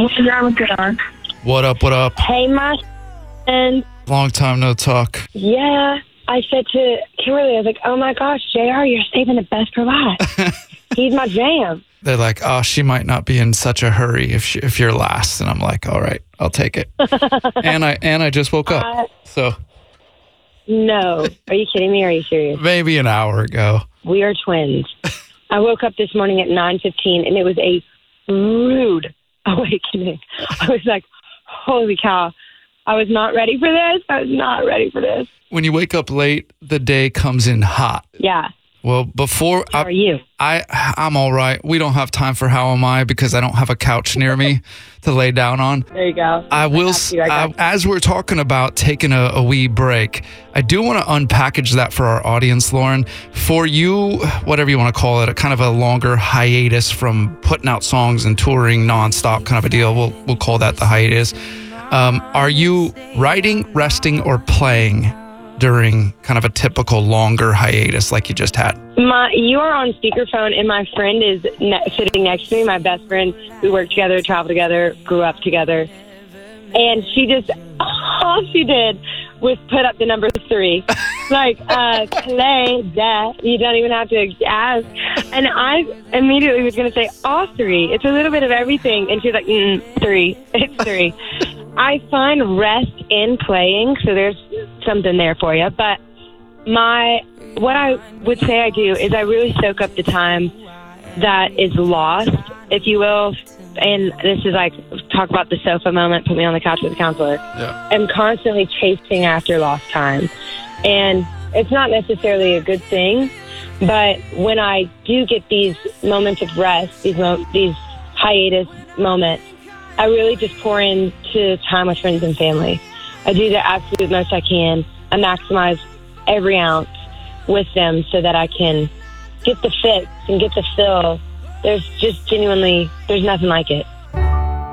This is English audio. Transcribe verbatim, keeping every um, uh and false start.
Ramadan. What up, what up? Hey, my friend. Long time no talk. Yeah, I said to Kimberly, I was like, oh my gosh, J R, you're saving the best for last. He's my jam. They're like, oh, she might not be in such a hurry if she, if you're last. And I'm like, all right, I'll take it. and I and I just woke up. Uh, so. No. Are you kidding me? Or are you serious? Maybe an hour ago. We are twins. I woke up this morning at nine fifteen, and it was a rude awakening. I was like, holy cow. I was not ready for this. I was not ready for this. When you wake up late, the day comes in hot. Yeah. Well, before... How I, are you? I, I'm all right. We don't have time for how am I because I don't have a couch near me to lay down on. There you go. I will... I I, as we're talking about taking a, a wee break, I do want to unpackage that for our audience, Lauren. For you, whatever you want to call it, a kind of a longer hiatus from putting out songs and touring nonstop kind of a deal. We'll, we'll call that the hiatus. Um, are you writing, resting, or playing during kind of a typical longer hiatus like you just had? My, you are on speakerphone, and my friend is ne- sitting next to me, my best friend. We work together, travel together, grew up together. And she just, all she did was put up the number three. Like, uh, play that. You don't even have to ask. And I immediately was going to say, all three. It's a little bit of everything. And she's like, mm, three. It's three. I find rest in playing, so there's something there for you. But my, what I would say I do is I really soak up the time that is lost, if you will. And this is like, talk about the sofa moment, put me on the couch with a counselor. Yeah. I'm constantly chasing after lost time. And it's not necessarily a good thing, but when I do get these moments of rest, these mo- these hiatus moments, I really just pour into time with friends and family. I do the absolute most I can. I maximize every ounce with them so that I can get the fix and get the fill. There's just genuinely, there's nothing like it.